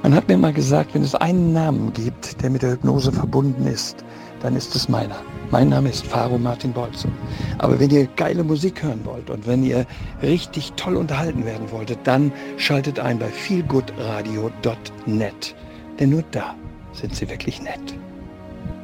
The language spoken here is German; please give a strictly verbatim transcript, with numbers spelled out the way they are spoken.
Man hat mir mal gesagt, wenn es einen Namen gibt, der mit der Hypnose verbunden ist, dann ist es meiner. Mein Name ist Faro Martin Bolzo. Aber wenn ihr geile Musik hören wollt und wenn ihr richtig toll unterhalten werden wolltet, dann schaltet ein bei feelgoodradio punkt net. Denn nur da sind sie wirklich nett.